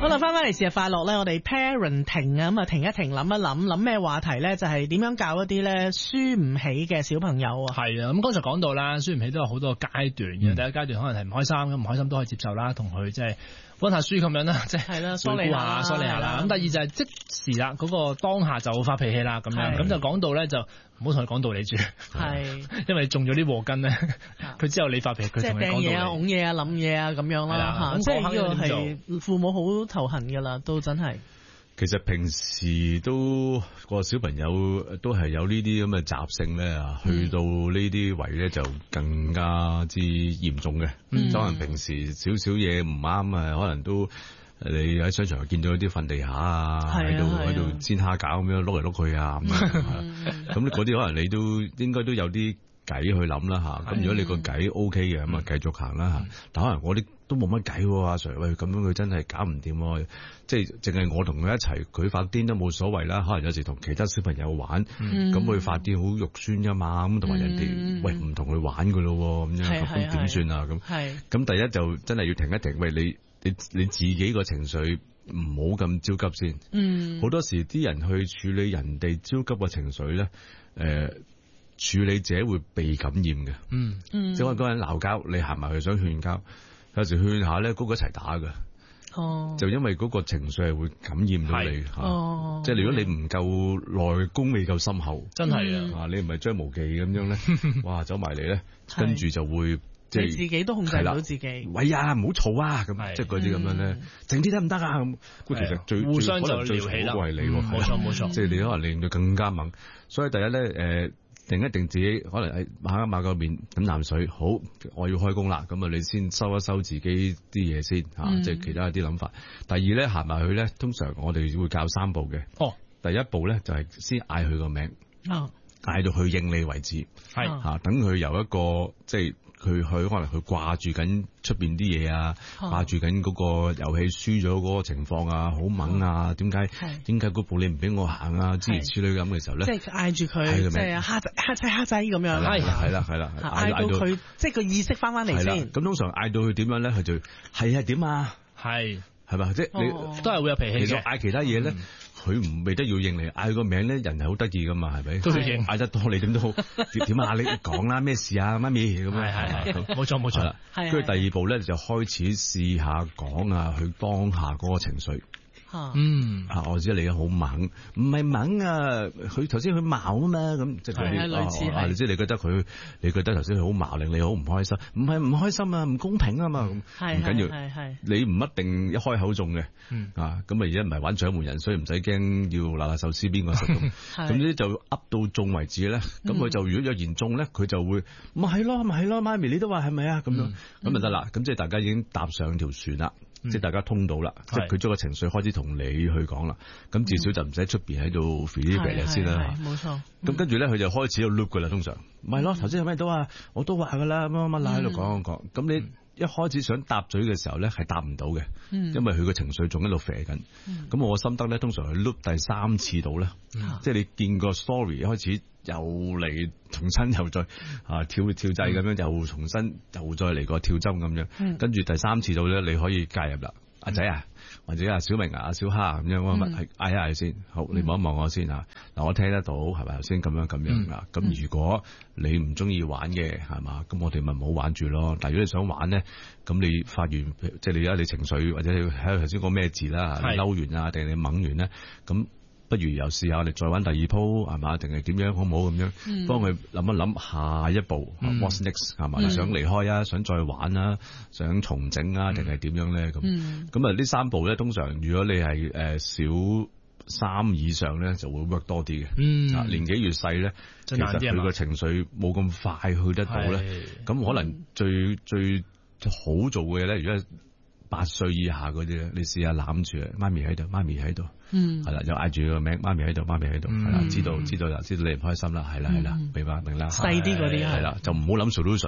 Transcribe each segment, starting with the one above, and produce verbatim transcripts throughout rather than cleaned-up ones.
好啦，翻返嚟節日快樂咧，我哋 parenting 啊，咁啊停一停，諗一諗，諗咩話題咧？就係點樣教一啲咧輸唔起嘅小朋友啊？ 係啊，咁剛才講到啦，輸唔起都有好多個階段嘅。嗯、第一階段可能係唔開心，咁唔開心都可以接受啦，同佢即係溫下書咁樣啦，即係係啦，梳理下， 梳理下啦。咁第二就係即時啦，嗰、嗰個當下就發脾氣啦，咁樣咁就講到咧就唔好同佢講道理住，係，因為中咗啲禍根咧，佢之後你發脾氣，佢同你講道理，即係掟嘢啊、拱嘢啊、諗嘢啊咁樣啦嚇，即係呢個係父母好頭痕㗎啦，都真係。 其實平時都個小朋友都係有呢啲咁嘅習性咧，嗯、去到呢啲位咧就更加之嚴重嘅。嗯、可能平時少少嘢唔啱啊，可能都你喺商場見到啲瞓地下啊，喺度喺度煎蝦餃咁樣碌嚟碌去啊，咁嗰啲可能你都應該都有啲計去諗啦吓。咁如果你個計 O K 嘅，咁啊繼續行啦吓。嗯、但可能我啲都冇乜計喎，阿 Sir，喂，咁樣佢真係搞唔掂，即係淨係我同佢一齊，佢發癲都冇所謂啦。可能有時同其他小朋友玩，咁佢、嗯、發癲好肉酸噶嘛，咁同埋人哋、嗯、喂唔同佢玩噶咯，咁樣咁點算啊？咁咁第一就真係要停一停，喂，你你你自己個情緒唔好咁焦急先。嗯，好多時啲人去處理人哋焦急嘅情緒咧，誒、呃。處理者會被感染嘅，嗯嗯，即係嗰個人鬧交，你行埋去想勸交，有時勸下咧，嗰個一齊打嘅，哦，就因為嗰個情緒係會感染到你，吓，哦，即係如果你唔夠內功未夠深厚，真係啊，你唔係張無忌咁樣咧，哇，走埋嚟咧，跟住就會即係自己都控制唔到自己，喂呀，唔好嘈啊，咁即係嗰啲咁樣咧，靜啲得唔得啊？咁，其實最互相就最嘈都係你，冇錯冇錯，即係你可能令到更加猛，所以第一咧，誒。定一定自己可能係抹一抹個面飲啖水，好，我要開工啦，咁啊你先收一收自己啲嘢先吓，嗯、即係其他一啲諗法。第二咧行埋去咧，通常我哋會教三步嘅。哦，第一步咧就係先嗌佢個名，哦，嗌到佢應你為止，係吓，等佢由一個即係。佢佢可能佢掛住緊出邊啲嘢啊，掛住緊嗰個遊戲輸咗嗰個情況啊，好猛啊！點解點解嗰步你唔俾我行啊？諸如此類咁嘅時候咧，即係嗌住佢，即係蝦仔蝦仔蝦仔咁樣，係係啦係啦，嗌到佢即係個意識翻翻嚟先。咁通常嗌到佢點樣咧？佢就係啊點啊，係係嘛？即係你都係會有脾氣嘅。其實嗌其他嘢咧。佢唔未得要應你，嗌佢個名咧，人係好得意噶嘛，係咪？都要應，嗌得多你點都好。點啊？你講啦，咩事啊，媽咪咁樣。係係係，冇錯冇錯啦。跟住第二步咧，就開始試下講啊，佢當下嗰個情緒。嗯，啊，我知你好猛，唔係猛啊，佢頭先佢矛啊嘛，咁即係嗰啲類似係，即係你覺得佢，你覺得頭先佢好矛，令你好唔開心，唔係唔開心啊，唔公平啊嘛，咁唔緊要，係係，你唔一定一開口中嘅，啊，咁啊而家唔係玩獎門人，所以唔使驚要嗱嗱壽司邊個實中，咁呢就噏到中為止咧，咁佢就如果有言中咧，佢就會，咪係咯咪係咯，媽咪你都話係咪啊？咁樣咁就得啦，咁即係大家已經搭上條船啦。嗯、即係大家通到啦，是即係佢將個情緒開始同你去講啦，咁、嗯、至少就唔使出邊喺度 feedback 先啦。冇錯。咁跟住咧，佢就開始喺度 loop 噶啦，通常。唔係咯，頭先係咩都話，我都話噶啦，乜乜乜啦喺度講講講。咁、嗯、你一開始想搭嘴嘅時候咧，係答唔到嘅，嗯、因為佢個情緒仲喺度啡緊。咁、嗯、我心得咧，通常係 loop 第三次到咧，嗯、即係你見個 story 一開始又嚟重新又再啊跳跳掣咁樣，又重新又再嚟個跳針咁樣，嗯、跟住第三次到咧，你可以介入啦，阿仔啊，或者阿小明啊、阿小蝦咁樣，我問係嗌一嗌先，好，你望一望我先啊，嗱我聽得到係咪頭先咁樣咁樣啊？咁、嗯、如果你唔中意玩嘅係嘛，咁我哋咪唔好玩住咯。但係如果你想玩咧，咁你發完即係你而家你情緒或者你喺頭先講咩字啦，是嬲完啊定係你掹完咧，咁。不如又試下我哋再玩第二鋪係嘛？定係點樣好唔好咁樣？嗯、幫佢諗一諗下一步、嗯、，what's next 係嘛？嗯、想離開啊，想再玩啊，想重整啊，定係點樣咧？咁咁啊？呢三步咧，通常如果你係誒小三以上咧，就會 work 多啲嘅。嗯，啊、年紀越細咧，其實佢個情緒冇咁快去得到咧。咁是可能最最好做嘅咧，如果八歲以下嗰啲咧，你試下攬住媽咪喺度，媽咪喺度，嗯，係啦，又嗌住個名，媽咪喺度，媽咪喺度，係啦、嗯，知道知道啦，知道你唔開心啦，係啦係啦，明白明啦，細啲嗰啲係啦，就唔好諗 solution，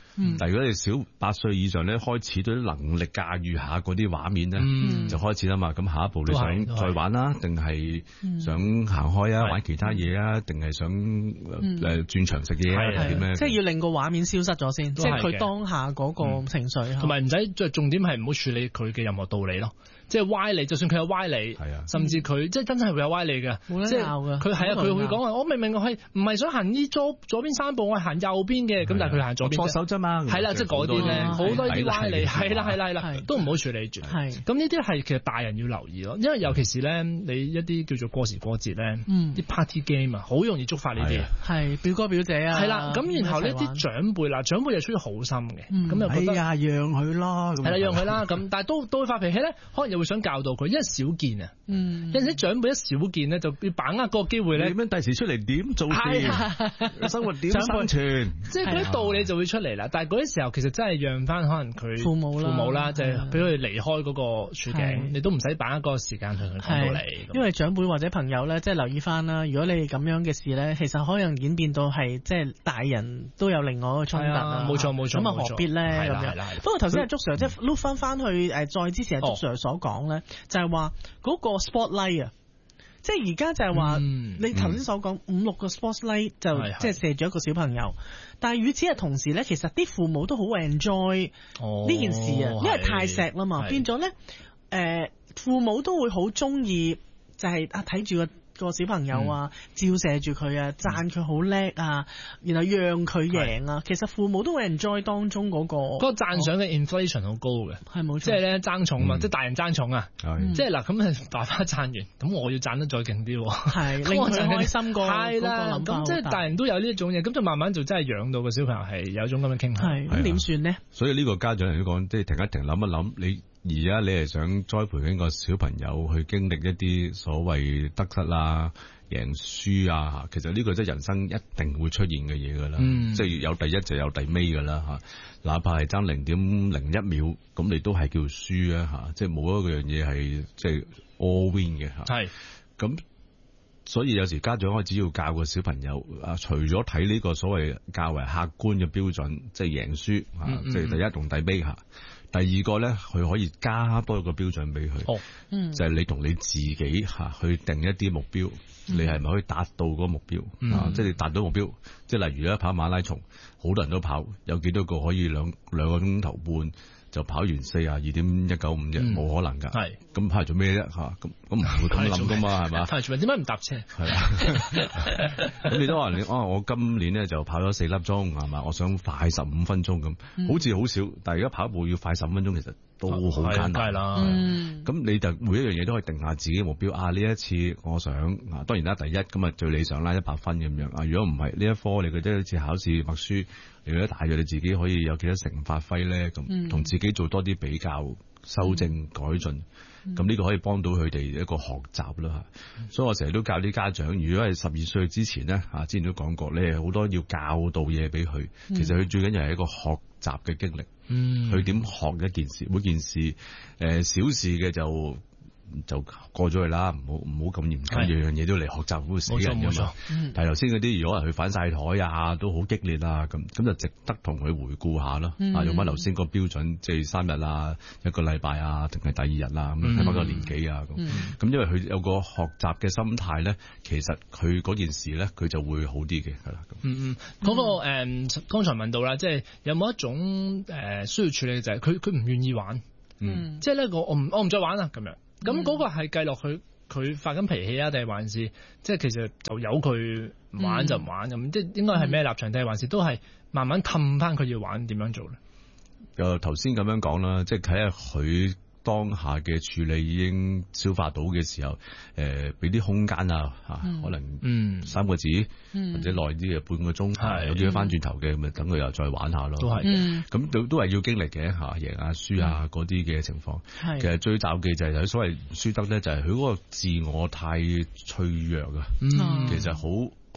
嗯、但係如果你小八歲以上咧，開始對啲能力駕馭下嗰啲畫面咧，嗯、就開始啦嘛。咁下一步你想再玩啦，定係想行開啊，玩其他嘢啊，定係想誒轉場食嘢啊，定點咧？ 即係要令個畫面消失咗先，即係佢當下嗰個情緒。 同埋唔使，即係重點係唔好處理佢嘅任何道理咯。即係歪理，就算佢有歪理，啊、甚至佢即係真係會有歪理嘅，即係佢係啊，佢會講話我明明係唔係想行呢左左邊三步，我係行右邊嘅，咁、啊、但係佢行左邊， 錯手啫嘛， 係啦，即係嗰啲咧，好多啲歪理，係啦係啦係啦，都唔好處理住。係咁呢啲係其實大人要留意咯，因為尤其是咧，你一啲叫做過時過節咧，啲、嗯、party game 啊，好容易觸發呢啲， 係表哥表姐啊， 係啦，咁然後呢啲長輩啦，長輩又出於好心嘅，咁、嗯、又覺得哎呀讓佢啦， 係啦讓佢啦，咁但係都都會發脾氣咧，可能又會想教導佢。少見啊，嗯、有陣時長輩一少見咧，就要把握嗰個機會咧。 點樣第時出嚟點做事，生活點生存， 即係嗰啲道理就會出嚟啦。但係嗰啲時候其實真係讓翻可能佢父母啦， 父母啦，即係俾佢離開嗰個處境，你都唔使把握嗰個時間同佢講道理。 因為長輩或者朋友咧，即係留意翻啦。如果你咁樣嘅事咧，其實可能演變到係即係大人都有另外一個衝突啊。 冇錯冇錯， 咁啊何必咧咁樣？不過頭先阿祝 Sir 即係 look 翻翻去誒，再之前阿祝 Sir 所講咧，就係話嗰個 spotlight 啊，即係而家就係話、嗯、你頭先所講、嗯、五六個 spotlight 就即係射咗一個小朋友，但係與此嘅同時咧，其實啲父母都好 enjoy 呢件事啊，哦、因為太錫啦嘛，變咗咧誒父母都會好中意就係啊睇住個個小朋友啊，照射住佢啊，讚佢好叻啊，然後讓佢贏啊。其實父母都會 enjoy 當中嗰、那個嗰個讚賞嘅 inflation 好高嘅， 係冇錯。 即係咧爭寵嘛，嗯、即係大人爭寵啊。 嗯、 即係嗱，咁爸爸讚完，咁我要讚得再勁啲， 係令佢開心過。係啦， 咁即係大人都有呢一種嘢，咁就慢慢就真係養到個小朋友係有一種咁嘅傾向。 係咁點算呢？ 所以呢個家長嚟講，即係停一停，諗一諗你。而家你係想栽培緊個小朋友去經歷一啲所謂得失啊、贏輸啊，其實呢個即係人生一定會出現嘅嘢噶啦，嗯、即係有第一就有第尾噶啦吓，哪怕係爭零點零一秒，咁你都係叫輸啊吓，即係冇一個樣嘢係即係 all win 嘅吓。係咁是，所以有時家長開始要教個小朋友啊，除咗睇呢個所謂較為客觀嘅標準，即係贏輸啊，嗯嗯、即係第一同第尾吓。第二個咧，佢可以加多一個標準俾佢，哦嗯、就係你同你自己吓去定一啲目標，嗯、你係咪可以達到嗰個目標？嗯、啊，即係你達到目標，即係例如咧跑馬拉松，好多人都跑，有幾多個可以兩兩個鐘頭半就跑完四啊二點一九五啫？冇、嗯、可能噶。係咁跑嚟做咩啫？吓咁咁唔會咁諗噶嘛？係嘛？跑嚟做咩？點解唔搭車？係啊。咁你都話你哦，我今年咧就跑咗四粒鐘係嘛？我想快十五分鐘咁，嗯、好似好少，但係而家跑步要快十五分鐘，其實都好簡單啦。咁、嗯、你就每一樣嘢都可以定下自己嘅目標啊！呢一次我想啊，當然啦，第一咁啊最理想啦，一百分咁樣啊。如果唔係呢一科，你覺得好似考試默書，你覺得大約你自己可以有幾多成發揮咧？咁同、嗯、自己做多啲比較、修正、改進，咁呢、嗯、個可以幫到佢哋一個學習啦。嗯、所以我成日都教啲家長，如果係十二歲之前咧，啊之前都講過，你係好多要教導嘢俾佢。嗯、其實佢最緊要係一個學習嘅經歷。嗯，佢點學一件事，每件事誒、呃、小事嘅就就過咗去啦，唔好唔好咁嚴謹，樣樣嘢都嚟學習會死人㗎嘛。但係頭先嗰啲，如果係佢反晒台啊，都好激烈啊，咁咁就值得同佢回顧下咯。嗯、啊，用翻頭先個標準，即係三日啊，一個禮拜啊，定係第二日啊，咁睇翻個年紀啊，咁咁、嗯、因為佢有個學習嘅心態咧，其實佢嗰件事咧，佢就會好啲嘅，係啦。 嗯嗯，嗰、那個誒，剛、嗯、才問到啦，即係有冇一種誒、呃、需要處理嘅就係佢佢唔願意玩，嗯，即係咧我我唔我唔再玩啦咁樣。咁嗰個係計落去，佢發緊脾氣啊，定係還是即係其實就由佢玩就唔玩咁？嗯、即係應該係咩立場？定係還是都係慢慢氹翻佢要玩？點樣做咧？ 就頭先咁樣講啦，即係睇下佢當下嘅處理已經消化到嘅時候，誒俾啲空間啊嚇，嗯、可能三個字、嗯、或者耐啲嘅半個鐘，嗯、有啲翻轉頭嘅，咪等佢又再玩下咯。都係嘅，咁都都係要經歷嘅嚇，贏啊輸啊嗰啲嘅情況。嗯、其實最罩忌就係有所謂輸得咧，就係佢嗰個自我太脆弱啊。嗯、其實好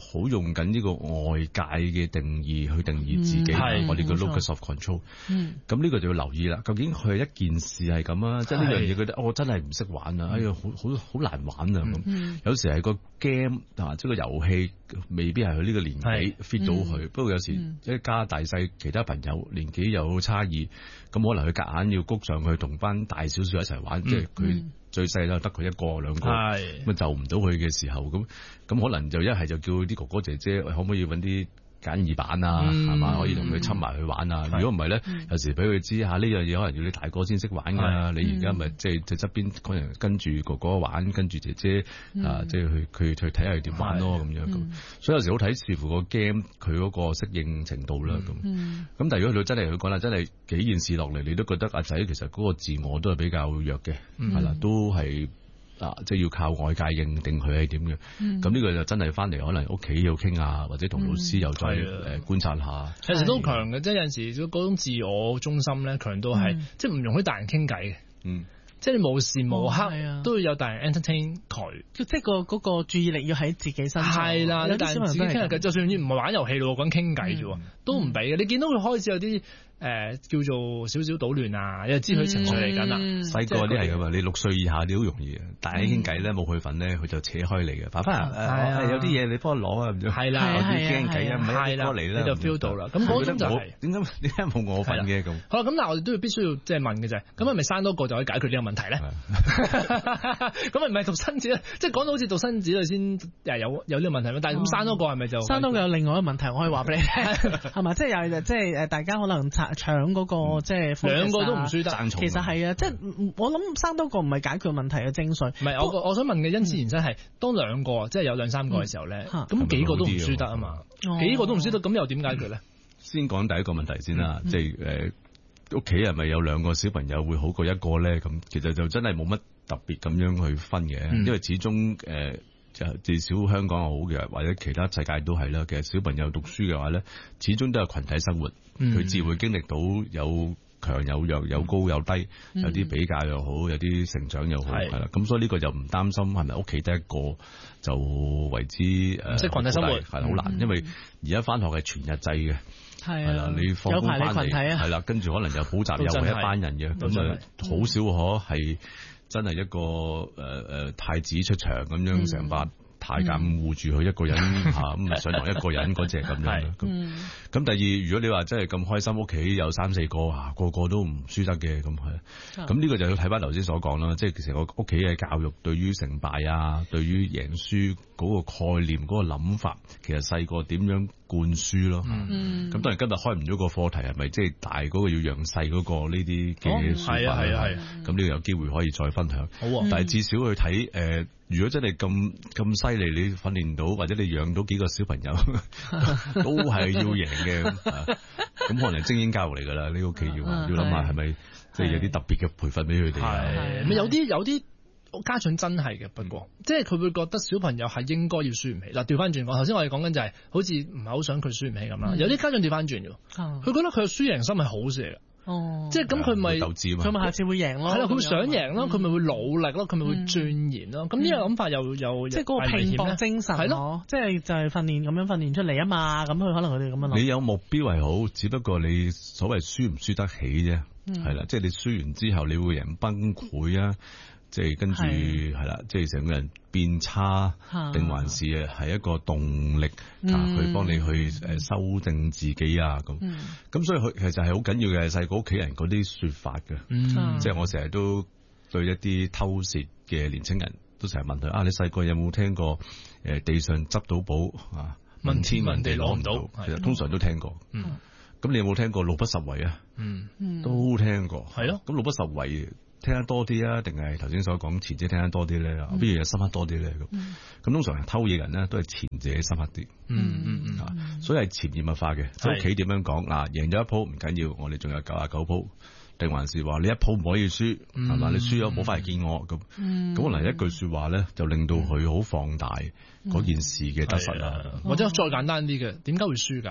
好用緊呢個外界嘅定義去定義自己，嗯、我哋叫 locus of control。嗯，咁呢個就要留意啦。究竟佢係一件事係咁啊？即係呢樣嘢覺得我真係唔識玩啊！哎呀，好好好難玩啊！咁、嗯、有時係個 game 啊，即係個遊戲未必係佢呢個年紀 fit 到佢。不過有時一家大細其他朋友年紀有差異，咁可能佢夾硬要谷上去同班大少少一齊玩，嗯、即係佢。最細都得佢一個兩個，咁啊就唔到佢嘅時候，咁咁可能就一係就叫啲哥哥姐姐可唔可以揾啲簡易版啊，係嘛、嗯、可以同佢侵埋去玩啊。如果唔係咧，有時俾佢知下呢樣嘢可能要你大個先識玩㗎。你而家咪即係側邊可能跟住哥哥玩，跟住姐姐、嗯、啊，即係去佢去睇下佢點玩咯咁樣咁。嗯、所以有時好睇視乎個 game 佢嗰個適應程度啦咁。咁、嗯、但係如果佢真係佢講啦，真係幾件事落嚟，你都覺得阿仔其實嗰個自我都係比較弱嘅，係啦、嗯，都係。啊，即係要靠外界認定佢係點嘅，咁呢、嗯、個就真係翻嚟可能屋企要傾下，或者同老師又再誒、嗯呃、觀察下。 其實都強嘅，即係有陣時嗰種自我中心咧，強到係、嗯、即係唔容許大人傾偈嘅。嗯，即係你無時無刻、哦、都會有大人 entertain 佢，即係個嗰個注意力要喺自己身上。 係啦，有啲小朋友自己傾下偈，就算唔係玩遊戲咯，講傾偈啫喎，嗯、都唔俾嘅。你見到佢開始有啲。誒、呃、叫做少少搗亂啊，又知佢情緒嚟緊啦。 細個啲係咁啊，你六歲以下你好容易啊，大人傾偈咧冇佢份咧，佢就扯開你嘅。爸爸啊，有啲嘢你幫我攞啊，唔知係啦，有啲傾偈啊，唔係過嚟啦， 你就 feel 到啦。咁嗰種就係點解點解冇我份嘅咁？ 好啦，咁但係我哋都要必須要即係問嘅啫。咁係咪生多個就可以解決呢個問題咧？咁係唔係獨生子咧？即係講到好似獨生子女先誒有有呢個問題咩？但係咁生多個係咪就生多個有另外一個問題？我可以話俾你聽係咪？即係又即係誒大家可能搶嗰個。即係兩個都唔輸得， 其實係啊，即係我諗生多個唔係解決問題嘅精髓。 唔係我我想問嘅因此延伸係，當兩個即係有兩三個嘅時候咧，咁幾個都唔輸得啊嘛，幾個都唔輸得，咁又點解決咧？ 先講第一個問題先啦，即係誒屋企係咪有兩個小朋友會好過一個咧？咁其實就真係冇乜特別咁樣去分嘅，因為始終誒。就至少香港好嘅，或者其他世界都係啦。其實小朋友讀書嘅話咧，始終都係群體生活，佢、嗯、自然會經歷到有強有弱，有高有低，有啲比較又好，有啲成長又好，係啦、嗯。咁所以呢個就唔擔心係咪屋企得一個就為之誒， 即係群體生活係好難，嗯、因為而家返學係全日制嘅，係啦，你放工返嚟係啦，跟住可能又補習又係一班人嘅，咁啊好少可係。真係一個誒誒、呃、太子出場咁樣，成把太監護住佢一個人嚇，咁上堂一個人嗰隻咁樣。咁咁第二，如果你話真係咁開心，屋企有三四個啊，個個都唔輸得嘅，咁係。咁呢個就要睇翻頭先所講啦，即係其實我屋企嘅教育對於成敗啊，對於贏輸嗰個概念、嗰、嗰個諗法，其實細個點樣灌輸咯。咁、嗯、當然今日開唔咗個課題，係咪即係大嗰個要讓細嗰個呢啲嘅説法？係啊係啊係。咁呢個有機會可以再分享。好啊。但係至少去睇誒。呃如果真係咁咁犀利，你訓練到或者你養到幾個小朋友，都係要贏嘅。咁可能係精英教育嚟㗎啦，呢個屋企要要諗下係咪即係有啲特別嘅培訓俾佢哋。 係咪有啲有啲家長真係嘅？不過即係佢會覺得小朋友係應該要輸唔起。嗱，調翻轉講，頭先我哋講緊就係好似唔係好想佢輸唔起咁啦。有啲家長調翻轉㗎，佢覺得佢有輸贏心係好事嚟㗎。哦，即係咁佢咪佢咪下次會贏咯， 係啦，佢會想贏咯，佢咪會努力咯，佢咪會鑽研咯。咁呢個諗法又又即係嗰個拼搏精神係咯，即係就係訓練咁樣訓練出嚟啊嘛。咁佢可能佢哋咁樣諗。 你有目標係好，只不過你所謂輸唔輸得起啫，係啦，即係你輸完之後你會人崩潰啊。即係跟住係啦，即係成個人變差，定還是係一個動力啊？去幫你去誒修正自己啊咁。咁所以佢其實係好緊要嘅，細個屋企人嗰啲説法嘅。即係我成日都對一啲偷竊嘅年青人都成日問佢啊，你細個有冇聽過誒地上執到寶啊？問天問地攞唔到，其實通常都聽過。咁你有冇聽過路不拾遺啊？都聽過。係咯。咁路不拾遺。聽得多啲啊，定係頭先所講前者聽得多啲咧？邊樣嘢深刻多啲咧？咁咁、嗯、通常偷嘢人咧都係前者深刻啲。嗯嗯嗯，啊、所以係潛移默化嘅。屋企點樣講嗱？贏咗一鋪唔緊要，我哋仲有九十九鋪，定還是話你一鋪唔可以輸係嘛？嗯、你輸咗冇翻嚟見我咁。咁可能一句説話咧，就令到佢好放大嗰件事嘅得失啦。 或者再簡單啲嘅，點解會輸㗎？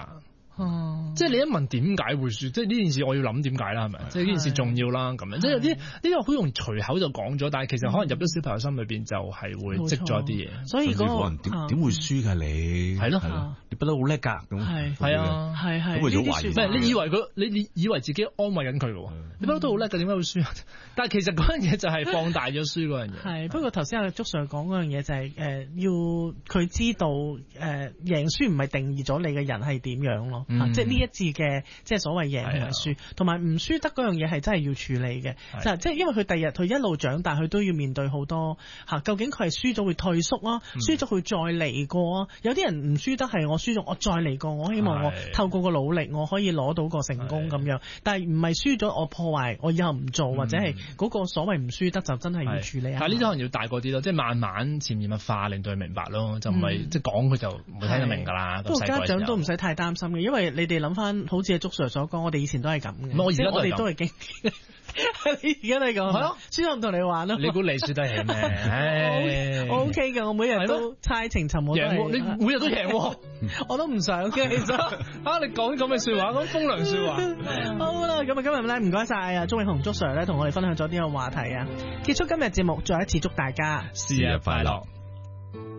嗯、即係你一問點解會輸，即係呢件事我要諗點解啦，係咪？即係呢件事重要啦，咁樣即係有啲呢個好容易隨口就講咗，但係其實可能入咗小朋友心裏邊就係會積咗一啲嘢。 所以嗰、那個人點點會輸㗎你？ 係咯， 你不嬲好叻㗎咁。係係啊，係係。 咁為咗懷疑， 唔係你以為佢你你以為自己安慰緊佢嘅喎？你不嬲都好叻㗎，點解會輸？但係其實嗰樣嘢就係放大咗輸嗰樣嘢。 係不過頭先阿祝 Sir 講嗰樣嘢就係、是、誒、呃、要佢知道誒、呃、贏輸唔係定義咗你嘅人係點樣咯，嗯啊、即係呢一次嘅即係所謂贏同埋輸，同埋唔輸得嗰樣嘢係真係要處理嘅，就即係因為佢第日佢一路長大，佢都要面對好多嚇、啊，究竟佢係輸咗會退縮啊，嗯、輸咗佢再嚟過啊，有啲人唔輸得係我輸咗我再嚟過，我希望我透過個努力我可以攞到個成功咁樣，但係唔係輸咗我破壞我以後唔做、嗯、或者係嗰個所謂唔輸得就真係要處理下。 但係呢啲可能要大個啲咯，即係慢慢潛移默化令到佢明白咯，就唔係、嗯、即係講佢就唔會聽得明㗎啦。 不過家長都唔使太擔心嘅，因為你哋諗翻好似阿祝 Sir 所講，我哋以前都係咁嘅。 我而家我哋都係經你而家都係咁，係咯，輸咗唔同你玩咯。 你估你輸得起咩？ 我 OK 嘅，我每日都猜情尋我都贏，你每日都贏， 我都唔想嘅。其實啊，你講咁嘅説話，咁風涼説話。 好啦，咁啊今日咧唔該晒啊，鍾永雄祝 Sir 咧同我哋分享咗呢個話題啊。結束今日節目，再一次祝大家生日快樂。